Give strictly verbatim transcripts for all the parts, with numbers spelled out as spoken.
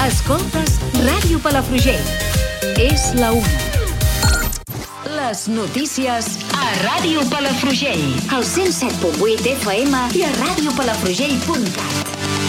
Escoltes Ràdio Palafrugell. És la una. Les notícies a Ràdio Palafrugell. Al cent set punt vuit F M i a ràdio palafrugell punt cat.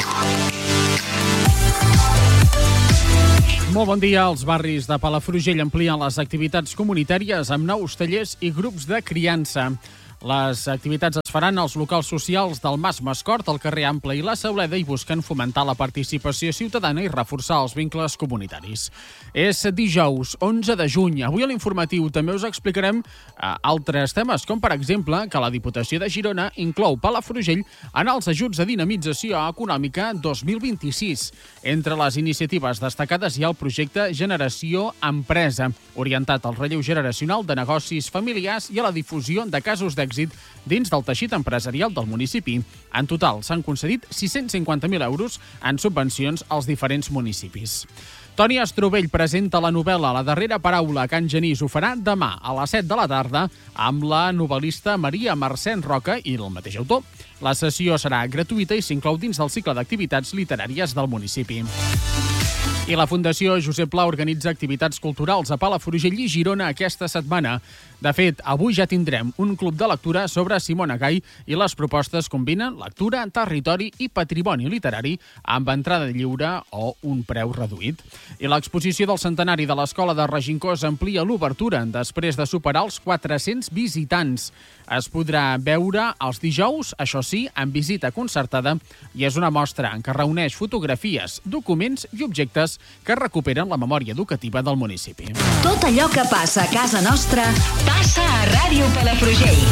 Molt bon dia. Els barris de Palafrugell amplien les activitats comunitàries amb nous tallers i grups de criança. Les activitats es faran als locals socials del Mas Mascort, el carrer Ample i la Sauleda i busquen fomentar la participació ciutadana i reforçar els vincles comunitaris. És dijous, onze de juny. Avui a l'informatiu també us explicarem eh, altres temes, com per exemple que la Diputació de Girona inclou Palafrugell en els ajuts de dinamització econòmica dos mil vint-i-sis. Entre les iniciatives destacades hi ha el projecte Generació Empresa, orientat al relleu generacional de negocis familiars i a la difusió de casos d'èxit dins del teixit empresarial del municipi. En total, s'han concedit sis-cents cinquanta mil euros en subvencions als diferents municipis. Toni Estrovell presenta la novel·la La darrera paraula a Can Genís. Ho farà demà a les set de la tarda amb la novel·lista Maria Mercè Roca i el mateix autor. La sessió serà gratuïta i s'inclou dins del cicle d'activitats literàries del municipi. I la Fundació Josep Pla organitza activitats culturals a Palafrugell i Girona aquesta setmana. De fet, avui ja tindrem un club de lectura sobre Simona Gai i les propostes combinen lectura, territori i patrimoni literari amb entrada lliure o un preu reduït. I l'exposició del centenari de l'Escola de Regincós amplia l'obertura després de superar els quatre-cents visitants. Es podrà veure els dijous, això sí, amb visita concertada, i és una mostra que reuneix fotografies, documents i objectes que recuperen la memòria educativa del municipi. Tot allò que passa a casa nostra passa a Ràdio Palafrugell.